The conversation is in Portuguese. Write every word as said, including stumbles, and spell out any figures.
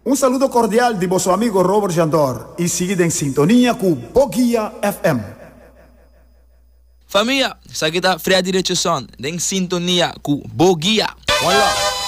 Um saludo cordial de vosso amigo Robert Jandor e seguida em sintonia com Bogia F M. Família, sa kita Freddy Richardson, em sintonia com Bogia. Olá!